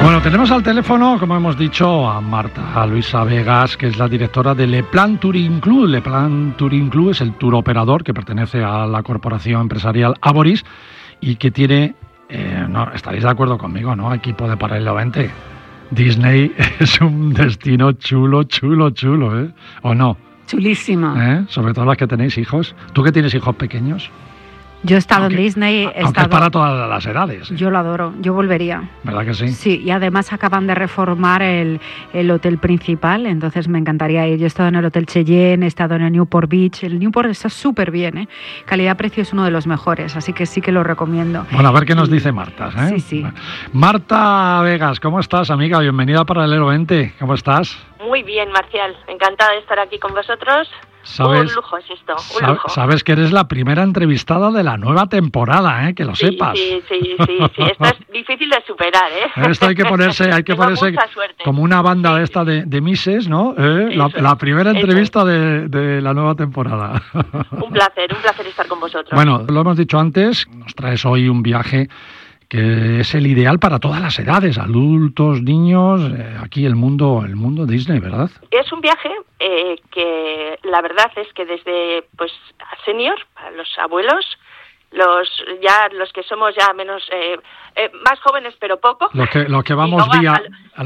Bueno, tenemos al teléfono, como hemos dicho, a Marta Luisa Vegas, que es la directora de Le Plan Touring Club. Le Plan Touring Club es el tour operador que pertenece a la corporación empresarial Aboris y que tiene, no, estaréis de acuerdo conmigo, ¿no? Equipo de Paralelo 20. Disney es un destino chulo, ¿eh? ¿O no? Chulísimo. Sobre todo las que tenéis hijos. ¿Tú que tienes hijos pequeños? Yo he estado en Disney. Aunque es para todas las edades. Yo lo adoro, yo volvería. ¿Verdad que sí? Sí, y además acaban de reformar el hotel principal, entonces me encantaría ir. Yo he estado en el Hotel Cheyenne, he estado en el Newport Beach. El Newport está súper bien, ¿eh? Calidad-precio es uno de los mejores, así que sí que lo recomiendo. Bueno, a ver qué nos dice Marta, ¿eh? Sí. Marta Vegas, ¿cómo estás, amiga? Bienvenida a Paralelo 20. ¿Cómo estás? Muy bien, Marcial. Encantada de estar aquí con vosotros. Un lujo es esto, un lujo. Sabes que eres la primera entrevistada de la nueva temporada, ¿eh? Que lo sepas. Sí. Esto es difícil de superar, ¿eh? Esto hay que ponerse como una banda esta de Misses, ¿no? La primera entrevista de la nueva temporada. Un placer estar con vosotros. Bueno, lo hemos dicho antes, nos traes hoy un viaje que es el ideal para todas las edades, adultos, niños, aquí el mundo Disney, ¿verdad? Es un viaje que la verdad es que desde pues senior, para los abuelos, los que somos ya menos más jóvenes pero poco, los que vamos vía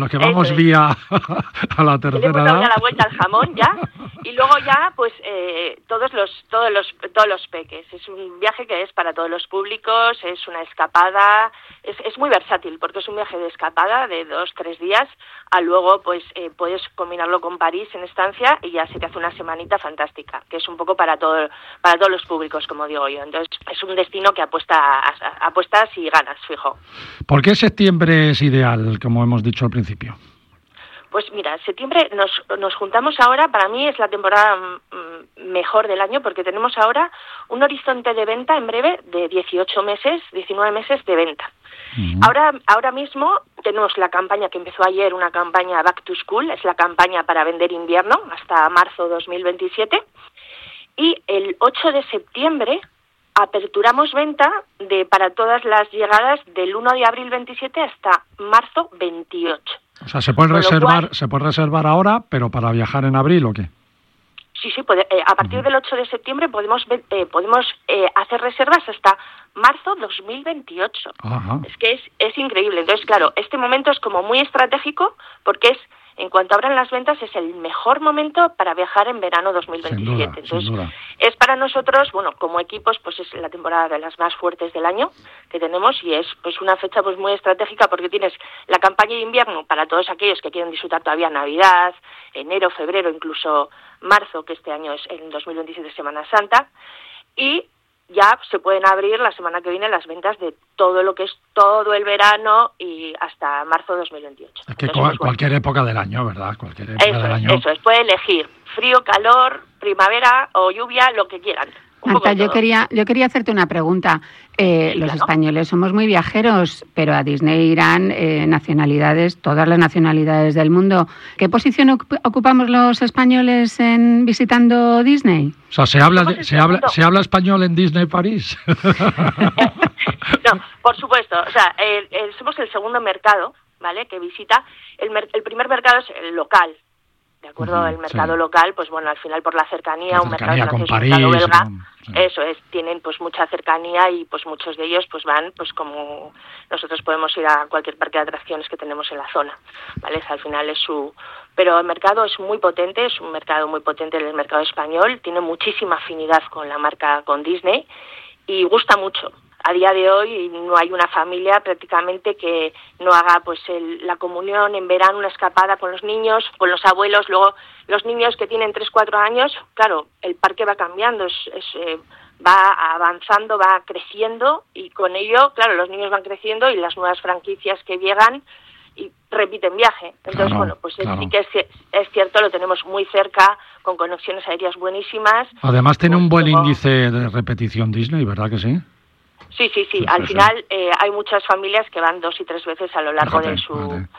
a la tercera edad, dado ya la vuelta al jamón ya, y luego ya pues todos los peques. Es un viaje que es para todos los públicos, es una escapada, es muy versátil porque es un viaje de escapada de 2-3 días a luego pues puedes combinarlo con París en estancia y ya se te hace una semanita fantástica, que es un poco para todos los públicos, como digo yo. Entonces es un destino que apuestas y ganas, fijo. ¿Por qué septiembre es ideal, como hemos dicho al principio? Pues mira, septiembre nos juntamos ahora, para mí es la temporada mejor del año porque tenemos ahora un horizonte de venta en breve de 19 meses de venta. Uh-huh. Ahora mismo tenemos la campaña que empezó ayer, una campaña Back to School, es la campaña para vender invierno hasta marzo 2027, y el 8 de septiembre aperturamos venta para todas las llegadas del 1 de abril 27 hasta marzo 28. O sea, se puede reservar ahora, pero para viajar en abril, ¿o qué? Sí, a partir del 8 de septiembre podemos hacer reservas hasta marzo 2028. Ajá. Es que es increíble. Entonces, claro, este momento es como muy estratégico porque en cuanto abran las ventas, es el mejor momento para viajar en verano 2027. Sin duda. Es para nosotros, bueno, como equipos, pues es la temporada de las más fuertes del año que tenemos y es pues una fecha pues muy estratégica porque tienes la campaña de invierno para todos aquellos que quieren disfrutar todavía Navidad, enero, febrero, incluso marzo, que este año es en 2027 Semana Santa, y ya se pueden abrir la semana que viene las ventas de todo lo que es todo el verano y hasta marzo 2028. Es que cualquier época del año, ¿verdad? Cualquier época del año. Eso es, puede elegir frío, calor, primavera o lluvia, lo que quieran. Marta, yo quería hacerte una pregunta. Los españoles somos muy viajeros, pero a Disney irán nacionalidades, todas las nacionalidades del mundo. ¿Qué posición ocupamos los españoles visitando Disney? O sea, ¿se habla español en Disney París? No, por supuesto. O sea, somos el segundo mercado, ¿vale?, que visita. El primer mercado es el local. ¿De acuerdo? El mercado local, pues bueno, al final por la cercanía, un mercado con francés, París, un mercado belga, sí. Eso es, tienen pues mucha cercanía y pues muchos de ellos pues van pues como nosotros podemos ir a cualquier parque de atracciones que tenemos en la zona, ¿vale? Al final pero el mercado es muy potente, es un mercado muy potente el mercado español, tiene muchísima afinidad con la marca, con Disney, y gusta mucho. A día de hoy no hay una familia prácticamente que no haga pues la comunión en verano, una escapada con los niños, con los abuelos. Luego los niños que tienen 3-4 años, claro, el parque va cambiando, va avanzando, va creciendo y con ello, claro, los niños van creciendo y las nuevas franquicias que llegan y repiten viaje. Entonces, bueno, pues sí que es cierto, lo tenemos muy cerca, con conexiones aéreas buenísimas. Además tiene un buen índice de repetición Disney, ¿verdad que sí? Sí. Al final hay muchas familias que van 2 y 3 veces a lo largo de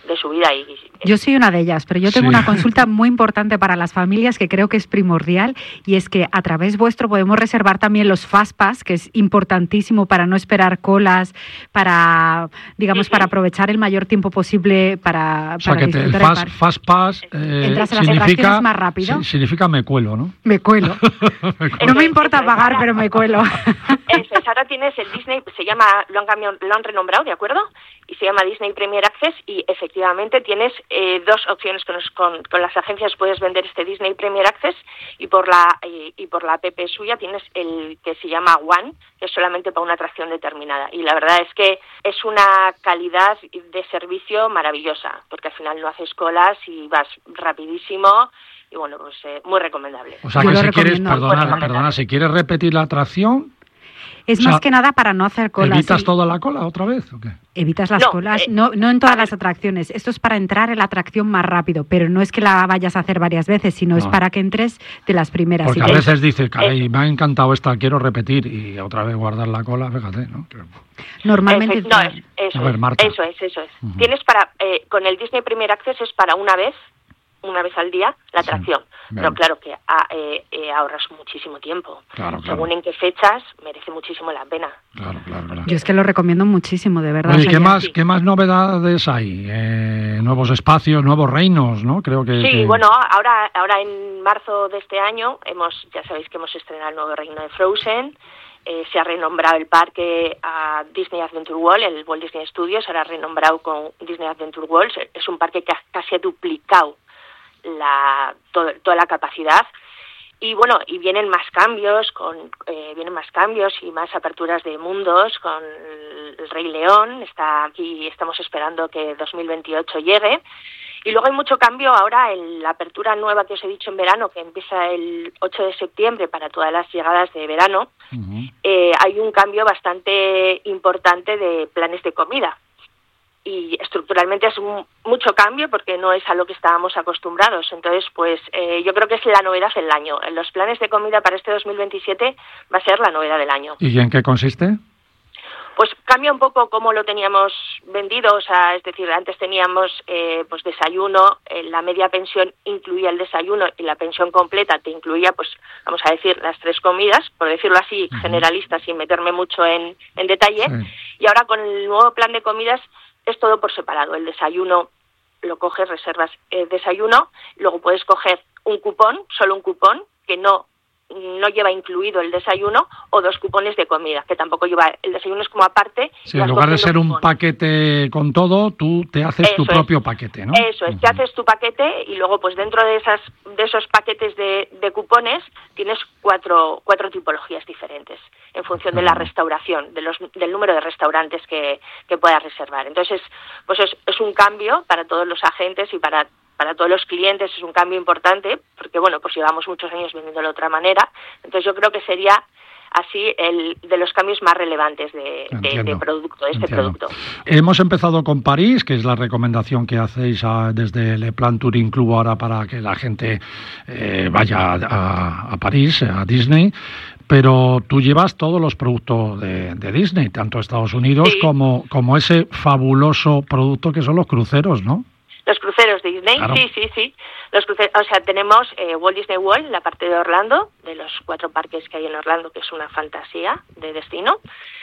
su vida. Yo soy una de ellas, pero yo tengo una consulta muy importante para las familias que creo que es primordial, y es que a través vuestro podemos reservar también los Fastpass, que es importantísimo para no esperar colas, para, digamos, para aprovechar el mayor tiempo posible para o sea, que el Fastpass entras a las atracciones más rápido. Significa me cuelo, ¿no? Me cuelo. No me importa pagar, pero me cuelo. Eso es, ahora tienes el Disney, se llama, lo han renombrado, ¿de acuerdo? Y se llama Disney Premier Access, y efectivamente tienes dos opciones con las agencias. Puedes vender este Disney Premier Access, y por la app suya tienes el que se llama One, que es solamente para una atracción determinada. Y la verdad es que es una calidad de servicio maravillosa, porque al final no haces colas y vas rapidísimo. Y bueno, pues muy recomendable. O sea, que si quieres, perdona, si quieres repetir la atracción... Es más que nada para no hacer colas. ¿Evitas toda la cola otra vez o qué? Evitas las colas, no en todas las atracciones. Esto es para entrar en la atracción más rápido, pero no es que la vayas a hacer varias veces, sino es para que entres de las primeras. Porque a veces dices, caray, me ha encantado esta, quiero repetir, y otra vez guardar la cola, fíjate, ¿no? Normalmente... Eso es. Uh-huh. Tienes con el Disney Premier Access es para una vez al día la atracción, pero claro que ahorras muchísimo tiempo. Claro. Según en qué fechas, merece muchísimo la pena. Claro. Yo es que lo recomiendo muchísimo, de verdad. Oye, ¿qué más novedades hay? Nuevos espacios, nuevos reinos, ¿no? Creo que... Sí, bueno, ahora en marzo de este año ya sabéis que hemos estrenado el nuevo reino de Frozen. Se ha renombrado el parque a Disney Adventure World, el Walt Disney Studios, ahora renombrado con Disney Adventure World. Es un parque que casi ha duplicado toda la capacidad, y bueno, y vienen más cambios y más aperturas de mundos con el Rey León. Está aquí, estamos esperando que 2028 llegue. Y luego hay mucho cambio ahora en la apertura nueva que os he dicho en verano, que empieza el 8 de septiembre para todas las llegadas de verano. Uh-huh. Hay un cambio bastante importante de planes de comida. Y estructuralmente es mucho cambio, porque no es a lo que estábamos acostumbrados. Entonces, pues yo creo que es la novedad del año. En los planes de comida para este 2027 va a ser la novedad del año. ¿Y en qué consiste? Pues cambia un poco cómo lo teníamos vendido, o sea, es decir, antes teníamos pues desayuno, la media pensión incluía el desayuno, y la pensión completa te incluía, pues vamos a decir, las 3 comidas, por decirlo así, generalista, sin meterme mucho en detalle. Sí. Y ahora con el nuevo plan de comidas es todo por separado. El desayuno lo coges, reservas el desayuno, luego puedes coger solo un cupón, que no lleva incluido el desayuno, o 2 cupones de comida, que tampoco lleva, el desayuno es como aparte. Sí, en lugar de ser un paquete con todo, tú te haces tu propio paquete, ¿no? Eso es, te haces tu paquete, y luego pues dentro de esos paquetes de cupones tienes cuatro tipologías diferentes, en función de la restauración, del número de restaurantes que puedas reservar. Entonces, pues es un cambio para todos los agentes y para todos los clientes. Es un cambio importante, porque bueno, pues llevamos muchos años vendiéndolo de otra manera. Entonces yo creo que sería así el de los cambios más relevantes de este producto. Hemos empezado con París, que es la recomendación que hacéis desde Le Plan Touring Club ahora para que la gente vaya a París, a Disney. Pero tú llevas todos los productos de Disney, tanto Estados Unidos como ese fabuloso producto que son los cruceros, ¿no? Los cruceros de Disney, claro. Sí. Los cruceros, o sea, tenemos Walt Disney World, la parte de Orlando, de los 4 parques que hay en Orlando, que es una fantasía de destino.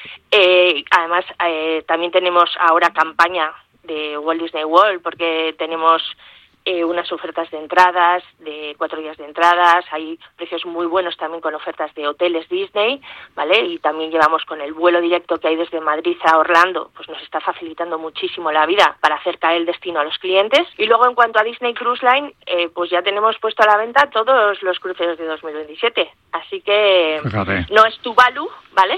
Además, también tenemos ahora campaña de Walt Disney World, porque tenemos unas ofertas de entradas, de 4 días de entradas. Hay precios muy buenos también con ofertas de hoteles Disney, ¿vale? Y también llevamos con el vuelo directo que hay desde Madrid a Orlando, pues nos está facilitando muchísimo la vida para hacer caer el destino a los clientes. Y luego, en cuanto a Disney Cruise Line, pues ya tenemos puesto a la venta todos los cruceros de 2027. Así que no es Tuvalu, ¿vale?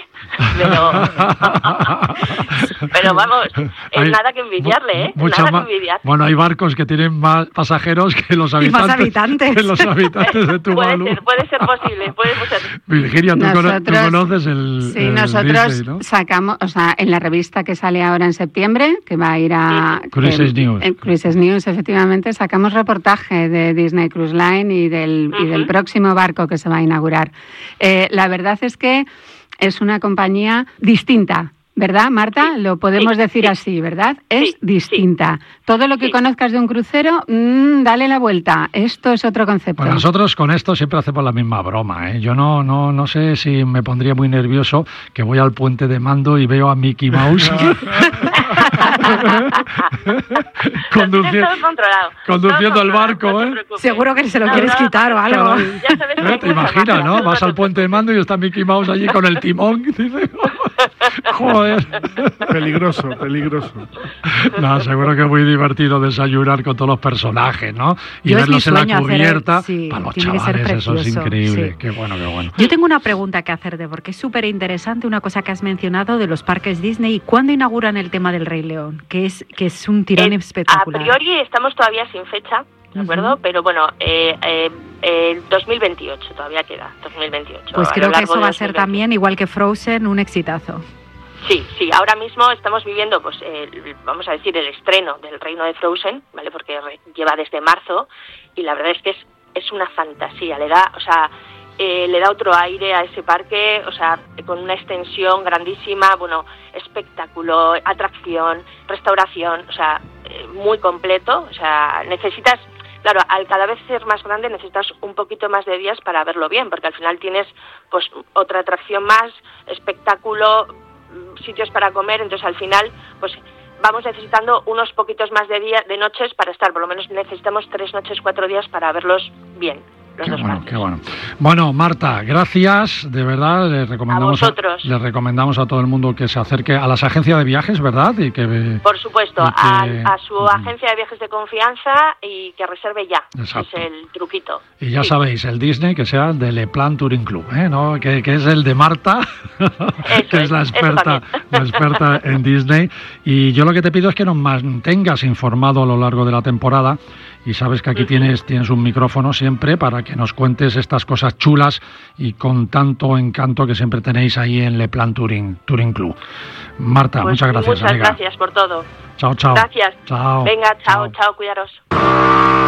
Pero vamos, nada que envidiarle, nada que envidiar. Bueno, hay barcos que tienen más pasajeros que los habitantes. Que los habitantes de Tuvalu. Puede ser posible. Virginia, tú conoces el Sí, nosotros Disney, ¿no? Sacamos, o sea, en la revista que sale ahora en septiembre, que va a ir a Cruises News. Cruises News, efectivamente, sacamos reportaje de Disney Cruise Line y del próximo barco que se va a inaugurar. La verdad es que es una compañía distinta. ¿Verdad, Marta? Lo podemos decir así, ¿verdad? Es distinta. Todo lo que conozcas de un crucero, dale la vuelta. Esto es otro concepto. Pues nosotros con esto siempre hacemos la misma broma, ¿eh? Yo no sé si me pondría muy nervioso que voy al puente de mando y veo a Mickey Mouse conduciendo el barco, ¿eh? Seguro que se lo quieres quitar o algo. Ya sabes ¿Te imaginas, no? Vas al puente de mando y está Mickey Mouse allí con el timón. Dice, joder. Peligroso. No, seguro que es muy divertido desayunar con todos los personajes, ¿no? Y verlos en la cubierta. Para los chavales, eso es increíble. Sí. Qué bueno. Yo tengo una pregunta que hacerte, porque es súper interesante una cosa que has mencionado de los parques Disney. ¿Cuándo inauguran el tema del Rey León? Que es un tirón espectacular. A priori estamos todavía sin fecha, ¿de acuerdo? Pero bueno, 2028 todavía queda, 2028. Pues creo que eso va a ser también, igual que Frozen, un exitazo. Sí, ahora mismo estamos viviendo, pues, vamos a decir, el estreno del Reino de Frozen, ¿vale? Porque lleva desde marzo y la verdad es que es una fantasía, le da otro aire a ese parque, o sea, con una extensión grandísima, bueno, espectáculo, atracción, restauración, o sea, muy completo, o sea, necesitas, claro, al cada vez ser más grande necesitas un poquito más de días para verlo bien, porque al final tienes, pues, otra atracción más, espectáculo, sitios para comer, entonces al final, pues, vamos necesitando unos poquitos más de noches para estar, por lo menos necesitamos 3 noches, 4 días para verlos bien. Qué bueno. Bueno, Marta, gracias, de verdad, les recomendamos a todo el mundo que se acerque a las agencias de viajes, ¿verdad? Por supuesto, a su agencia de viajes de confianza y que reserve ya. Exacto. Es el truquito. Y ya sabéis, el Disney que sea de Le Plan Touring Club, ¿no? Que es el de Marta, que es la experta en Disney. Y yo lo que te pido es que nos mantengas informado a lo largo de la temporada. Y sabes que aquí tienes un micrófono siempre para que nos cuentes estas cosas chulas y con tanto encanto que siempre tenéis ahí en Le Plan Touring Club. Marta, pues muchas gracias, amiga. Muchas gracias por todo. Chao. Gracias. Chao. Venga, chao, cuidaros.